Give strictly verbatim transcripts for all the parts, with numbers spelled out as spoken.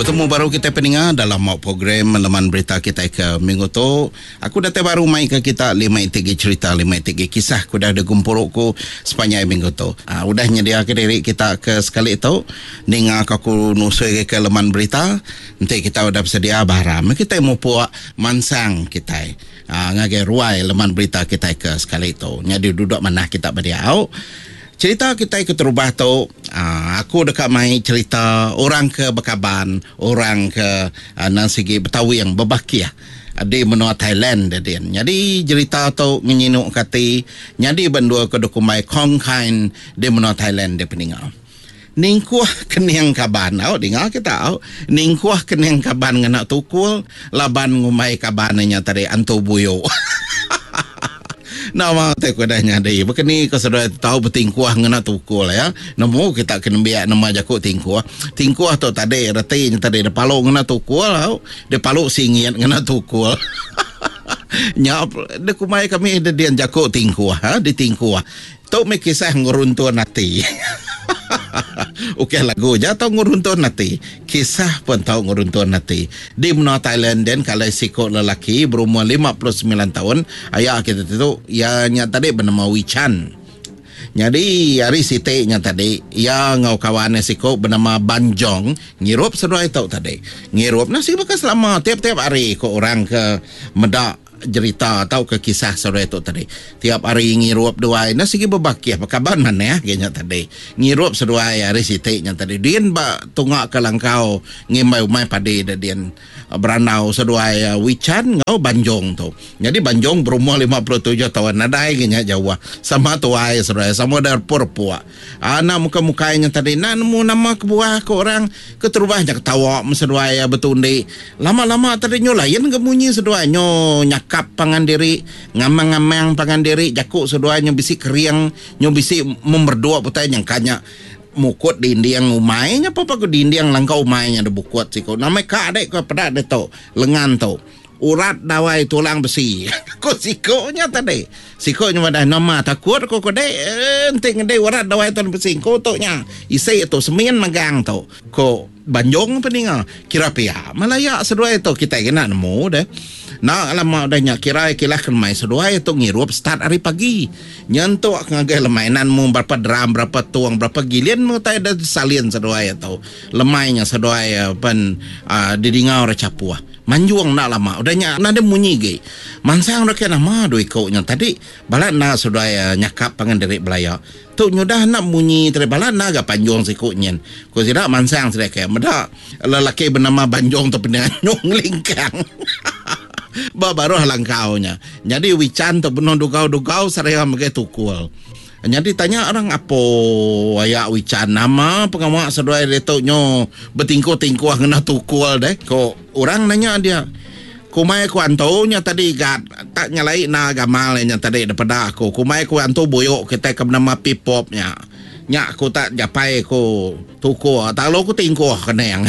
Bertemu baru kita pendengar dalam program Laman Berita kita ke minggu tu. Aku dah baru main ke kita lima tiga cerita, lima tiga kisah aku dah ada gumpuruk ku sepanjang minggu tu. Ha, udah nyedia ke diri kita ke sekali tu. Dengar aku nusui ke Laman Berita. Nanti kita udah bersedia baharam. Kita mau puak mansang kita. Ha, ngagai ruai Laman Berita kita ke sekali tu. Jadi duduk mana kita berdiau. Cerita kita ke terubah tu, uh, aku dekat main cerita orang ke Bekaban, orang ke uh, nang segi Betawi yang berbaki ya. Di menua Thailand dia. Jadi cerita tu menyinuk kati, jadi bendua ke dokumai Kongkain di menua Thailand dia peninggal. Ningkuah kening kaban, au dengar kita au. Ningkuah kening kaban ngena tukul, laban ngumai kabannya tadi antu buyo. Nama tak kudanya deh. Begini kau sudah tahu bertingkuah ngena tukul ya. Namu kita kena biar nama jakut tingkuah. Tingkuah tu tadi reti tadi de paluk ngena tukul au. De paluk singian ngena tukul. Nyap de kumai kami de dian jakut tingkuah ha di tingkuah. Tu me kisah nguruntun nanti. Okey lagu jatuh nguruntun nanti. Kisah pun tahu nguruntun nanti. Di menua Thailand dan kalau sikok lelaki berumur lima puluh sembilan tahun, ayah kita tu ya nya tadi bernama Wichan. Jadi hari siti nya tadi ya ngau kawan sikok bernama Banjong ngirup sedua itu tadi. Ngirup nasi bekas lama tiap-tiap hari ko orang ke medak cerita atau ke kisah sore itu tadi. Tiap hari ngirup dua na sigi bebaki apa kabar mana ya kayaknya tadi. Ngirup sedua hari sitiknya tadi. Dian ba tungak ke langkau ngimai umai padi dian beranau sedua ya Wichan ngau Banjong tu. Jadi Banjong berumur lima puluh tujuh tahun nadai kayaknya Jawa. Sama tua ya sedua sama dar purpua. Anak muka-mukanya tadi nemu nama kebuah ke orang keterubahnya ketawa sedua ya betundi. Lama-lama tadi nyolayan kemunyi sedua nyo nyak kap pangan diri ngamang-ngamang pangan diri jakuk seduanya bisi keriang nyo bisi memberdua putai yang kanya mukut dindiang umainya apa apa dindiang langkau umainya de bukut siko namai ka adek ko pada de to lengan to urat dawai tulang besi ko sikonya tadi sikonya wadah nama takut ko ko de ente ngede urat dawai tulang besi ko to nya isi itu semen magang to ko Banjong peninga kira pihak Malaya sedua itu kita kena nemu deh. Nah lama adanya kira kilah kemai sedua itu ngirup start hari pagi. Nyentuk ngagai lemainan mu berapa dram berapa tuang berapa gilian mu tai ada salin sedua itu. Lemainya sedua ya pen uh, didingau recapua. Manjuang nak lama udahnya nade munyi ge. Mansang reke nama doi kau nya tadi balat na sedua ya nyakap pangan dari belaya. Tu nyudah nak munyi terbalat naga panjong sikutnyen. Ko sida mansang sida ke meda lelaki bernama Banjong tu pendengar nyong lingkang. Ba baru halangkaunya. Jadi Wichan tu benon dugau-dugau saraya mage tukul. Jadi tanya orang apa ayak Wichan nama pengamak sedua detok nyo betingko-tingko ngena tukul deh. Ko orang nanya dia kumai ku antonya tadi gat tak nyalai na gamalnya tadi daripada aku kumai ku anto boyok kita ke nama pipopnya nya aku tak japai ku tuku tak lo ku tingko keneng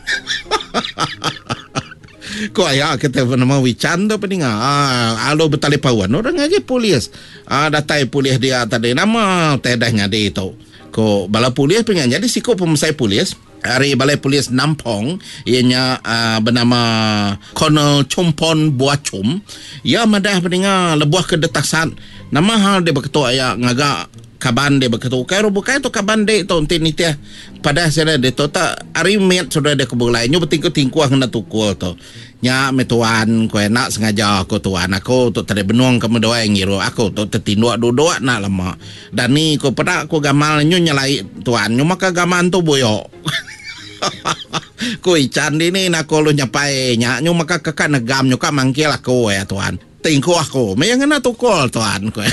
ko aya kita nama Wichan tu peninga ah alo betali pawan orang aja polis ah datai polis dia tadi nama tedahnya dia itu ko bala polis pengen jadi siko pemusai polis hari balai polis Nampong ianya uh, bernama Colonel Chompon Buachum ia madah peninga lebuah kedetasan nama hal dia berketua ya ngaga kaban dia berketua kaya bukai tu kaban dia tu nanti nitia pada saya dia tu tak hari met sudah dia kebulai nyo betingku-tingkuah kena tukul tu nya metuan ko enak sengaja aku tuan aku tu tadi benuang kamu doa yang ngiru aku tu tertinduk dua-dua nak lama dan ni ko pada aku gamal nyo nyalai tuan nyo maka gaman tu boyok ko Wichan ini nak kalau nyapai nya nyo maka kakak negam nyo ka mangkil aku ya tuan tingku aku me yang ngena tukul tuan ko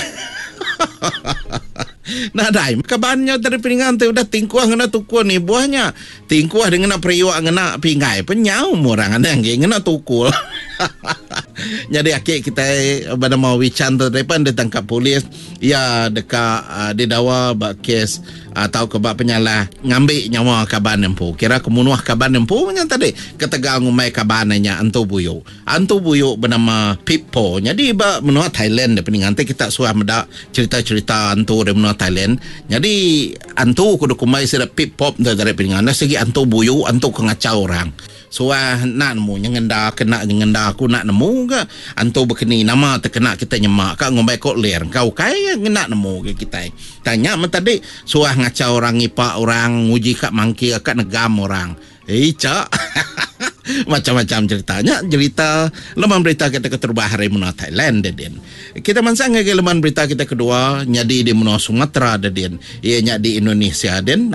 nah dai kabannya dari piringan tu udah tingkuah ngena tukul ni buahnya tingkuah dengan periwak ngena pingai penyau orang ada yang ngena tukul Jadi akhir kita bernama Wichan tu depan dia tangkap polis ya dekat uh, didakwa bak kes atau uh, kebab penyalah ngambil nyawa kaban empu. Kira kemunuh kaban empu nya tadi ketegal ngumai kabannya antu buyuk. Antu buyuk bernama Pipo. Jadi ba menua Thailand de peningan kita suah medak cerita-cerita antu de menua Thailand. Jadi antu kudu kumai sira Pipo dari peningan segi antu buyuk antu kengacau orang. So uh, nak nemu yang ngenda kena ngenda aku nak nemu ke antu berkeni nama terkena kita nyemak kak ngombai kok ler kau kai nak nemu ke kita tanya men tadi suah ngacau orang ngipak orang nguji kak mangki kak negam orang eh cak macam-macam ceritanya cerita leman berita kita keterbah hari menua Thailand den kita mansang ke leman berita kita kedua nyadi di menua Sumatera den ia nyak di Indonesia den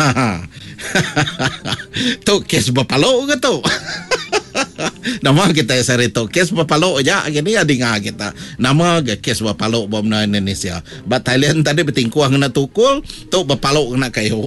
tu kes bapalo ke tu nama kita sari tu kes bapalo aja gini adinga kita nama ke kes bapalo bom na Indonesia ba Thailand tadi betingkuah kena tukul tu bapalo kena kayu.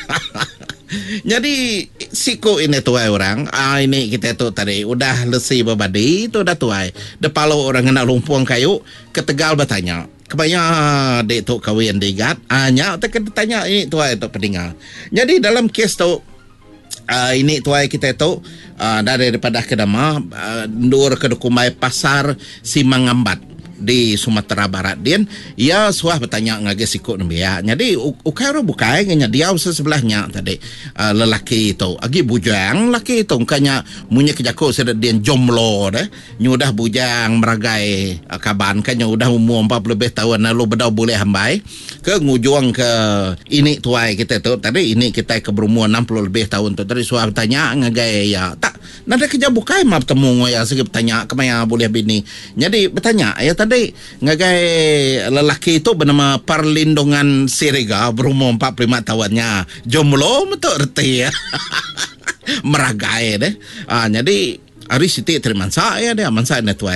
Jadi siku ini tuai orang ah ini kita tu tadi udah lesi babadi tu dah tuai depalo orang kena lumpuang kayu ketegal bertanya kebaya dek tu kawin degat hanya tak tanya ini tuai tu pendengar. Jadi dalam kes tu uh, ini tuai kita tu uh, dari daripada kedama uh, ndur ke Dukumai pasar Simangambat di Sumatera Barat din ia suah bertanya ngage sikut nembia jadi ukai ro bukai nganya dia usa sebelahnya tadi uh, lelaki itu agi bujang lelaki itu kanya munye kejako sedet dia jomblo deh nyudah bujang meragai uh, kaban kanya udah umur empat puluh lebih tahun lalu bedau boleh hambai ke ngujung ke ini tuai kita tu tadi ini kita ke berumur enam puluh lebih tahun tu tadi suah bertanya ngage ya tak nada kerja bukai mah bertemu ya segi bertanya kemaya boleh bini jadi bertanya ya tadi ngagai lelaki itu bernama Perlindungan Siriga berumur empat puluh lima tahunnya jomblo betul erti ya meragai deh ah jadi hari siti terima saya deh aman saya tuai